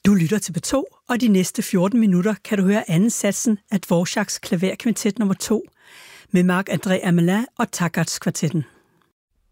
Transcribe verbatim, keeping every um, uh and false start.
Du lytter til P to, og de næste fjorten minutter kan du høre anden satsen af Dvoraks klaverkvintet nummer to med Marc-André Amelin og Takacs kvartetten.